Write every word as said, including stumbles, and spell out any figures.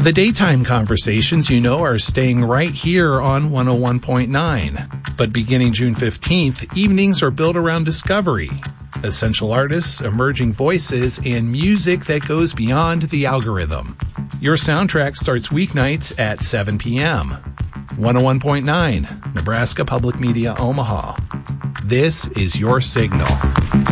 The daytime conversations, you know, are staying right here on one oh one point nine. But beginning June fifteenth, evenings are built around discovery, essential artists, emerging voices, and music that goes beyond the algorithm. Your soundtrack starts weeknights at seven p.m. one oh one point nine, Nebraska Public Media, Omaha. This is your signal.